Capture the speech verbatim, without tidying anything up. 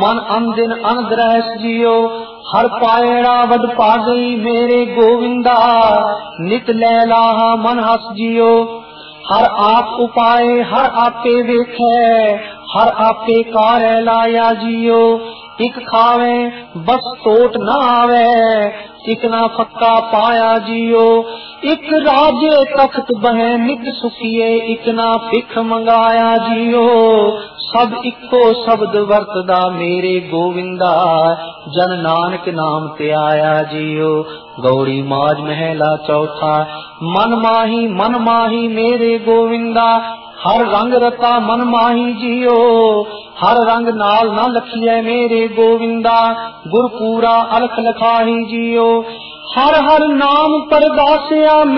मन अनदिन अनद रहस जियो। हर पायड़ा वड पा गई मेरे गोविंदा, नित लैलाहा मन हस जियो। हर आप उपाय हर आपे वेखे, हर आपे कार लाया जियो। इक खावे बस टोट ना आवे, इक ना फक्का पाया जियो। इक राजे तख्त बहे नित सुखिए, इक ना भिख मंगाया जियो। सब इको शब्द वरतदा मेरे गोविंदा, जन नानक नाम ते आया जियो। गौड़ी माज महला चौथा, मन माही मन माही मेरे गोविंदा। हर रंग रता मन माही जियो, हर रंग नाल न लखिए मेरे गोविंदा। गुरपूरा अलख लखाही जियो। हर हर नाम परगासिया